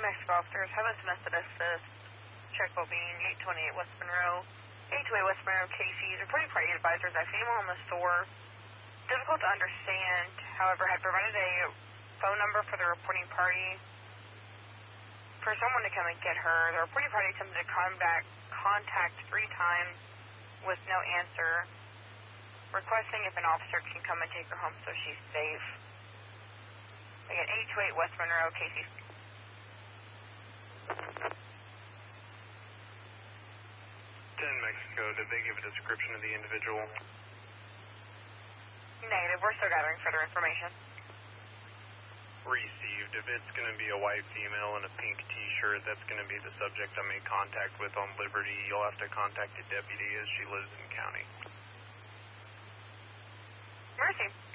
Mexico officers have us Methodist check well-being, 828 West Monroe. 828 West Monroe Casey's reporting party advisors a female in the store. Difficult to understand, however, had provided a phone number for the reporting party for someone to come and get her. The reporting party attempted to contact 3 times with no answer, requesting if an officer can come and take her home so she's safe. Again, 828 West Monroe, Casey. 10 Mexico, did they give a description of the individual? Negative, we're still gathering further information. Received. If it's going to be a white female in a pink t-shirt, that's going to be the subject I made contact with on Liberty. You'll have to contact the deputy as she lives in county. Mercy.